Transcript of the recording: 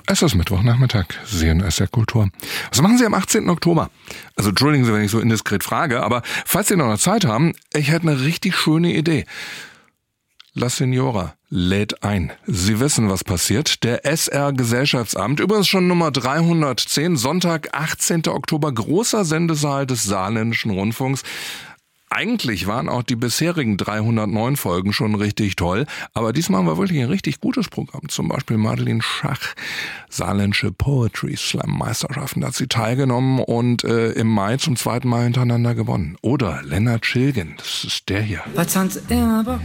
Es ist Mittwochnachmittag, CNS der Kultur. Was machen Sie am 18. Oktober? Also entschuldigen Sie, wenn ich so indiskret frage, aber falls Sie noch Zeit haben, ich hätte eine richtig schöne Idee. La Signora lädt ein. Sie wissen, was passiert. Der SR-Gesellschaftsabend, übrigens schon Nummer 310, Sonntag, 18. Oktober, großer Sendesaal des Saarländischen Rundfunks. Eigentlich waren auch die bisherigen 309 Folgen schon richtig toll, aber diesmal haben wir wirklich ein richtig gutes Programm. Zum Beispiel Madeleine Schach, saarländische Poetry Slam Meisterschaften, da hat sie teilgenommen und im Mai zum zweiten Mal hintereinander gewonnen. Oder Lennart Schilgen, das ist der hier. Was haben Sie immer Bock